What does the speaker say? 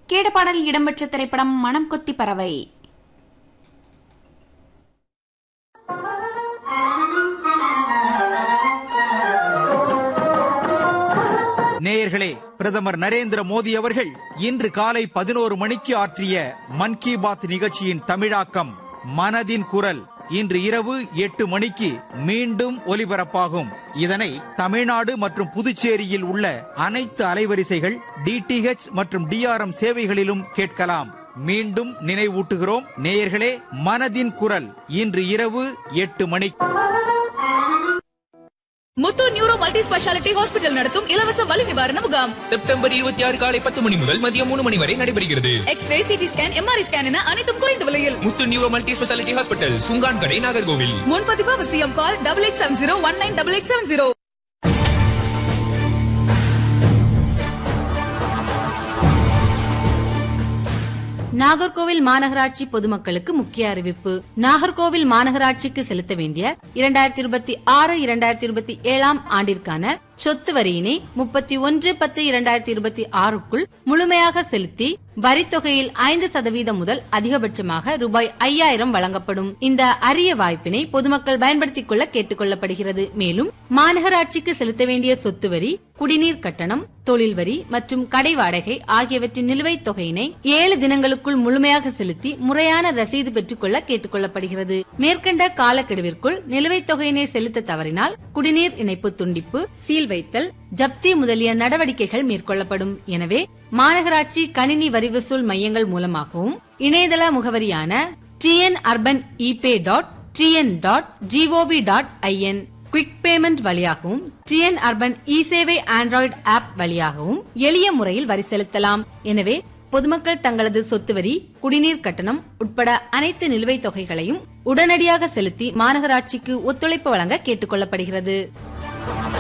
கேடப்பாடலில் இடம்பெற்ற திரைப்படம் மனம் கொத்தி பறவை. நேயர்களே, பிரதமர் நரேந்திர மோடி அவர்கள் இன்று காலை 11 மணிக்கு ஆற்றிய மன் கி பாத் நிகழ்ச்சியின் தமிழாக்கம் மனதின் குரல் இன்று இரவு 8 மணிக்கு மீண்டும் ஒலிபரப்பாகும். இதனை தமிழ்நாடு மற்றும் புதுச்சேரியில் உள்ள அனைத்து அலைவரிசைகள் DTH மற்றும் DRM சேவைகளிலும் கேட்கலாம். மீண்டும் நினைவூட்டுகிறோம் நேயர்களே, மனதின் குரல் இன்று இரவு 8 மணிக்கு. முத்து நியூரோ மல்டி ஸ்பெஷாலிட்டி ஹாஸ்பிட்டல் நடத்தும் இலவச வலி நிவாரண முகாம் செப்டம்பர் 26 காலை 10 மணி முதல் மதியம் 3 மணி வரை நடைபெறுகிறது. X ray, CT scan, MRI scan என அனைத்தும் குறைந்த விலையில். முத்து நியூரோ மல்டி ஸ்பெஷாலிட்டி ஹாஸ்பிட்டல், சுங்கான் கடை, நாகர்கோவில். முன்பதிவு அவசியம். கால் 8870198870. நாகர்கோவில் மாநகராட்சி பொதுமக்களுக்கு முக்கிய அறிவிப்பு. நாகர்கோவில் மாநகராட்சிக்கு செலுத்த வேண்டிய 2026-2027 ஆண்டிற்கான சொத்து வரியினை 31/10/2026க்குள் முழுமையாக செலுத்தி வரித்தொகையில் 5% முதல் அதிகபட்சமாக ரூபாய் 5000 வழங்கப்படும். இந்த அரிய வாய்ப்பினை பொதுமக்கள் பயன்படுத்திக் கொள்ள கேட்டுக் கொள்ளப்படுகிறது. மேலும் மாநகராட்சிக்கு செலுத்த வேண்டிய சொத்து வரி, குடிநீர் கட்டணம், தொழில் வரி மற்றும் கடை வாடகை ஆகியவற்றின் நிலுவைத் தொகையினை 7 தினங்களுக்குள் முழுமையாக செலுத்தி முறையான ரசீது பெற்றுக் கொள்ள கேட்டுக் கொள்ளப்படுகிறது. மேற்கண்ட காலக்கெடுவிற்குள் நிலுவைத் தொகையினை செலுத்த தவறினால் குடிநீர் இணைப்பு துண்டிப்பு, சீல் வைத்தல், ஜப்தி முதலிய நடவடிக்கைகள் மேற்கொள்ளப்படும். எனவே மாநகராட்சி கணினி வரி வசூல் மையங்கள் மூலமாகவும் இணையதள முகவரியான tnurban.tn.gov.in, குவிக் பேமெண்ட் வழியாகவும் TN Urban இ-சேவை ஆண்ட்ராய்டு ஆப் வழியாகவும் எளிய முறையில் வரி செலுத்தலாம். எனவே பொதுமக்கள் தங்களது சொத்து வரி, குடிநீர் கட்டணம் உட்பட அனைத்து நிலுவைத் தொகைகளையும் உடனடியாக செலுத்தி மாநகராட்சிக்கு ஒத்துழைப்பு வழங்க கேட்டுக் கொள்ளப்படுகிறது.